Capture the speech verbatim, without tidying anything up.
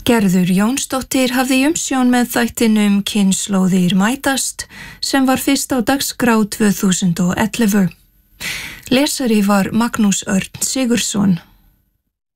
Gerður Jónsdóttir hafði umsjón með þættinum Kynslóðir mætast sem var fyrst á dagskrá tvö þúsund og ellefu. Lesari var Magnús Örn Sigurðsson.